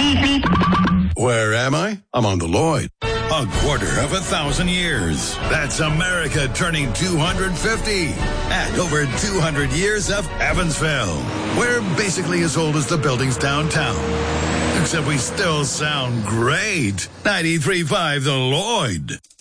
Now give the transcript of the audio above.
Where am I? I'm on the Lloyd. A quarter of 1,000 years. That's America turning 250. And over 200 years of Evansville. We're basically as old as the buildings downtown. Except we still sound great. 93.5 The Lloyd.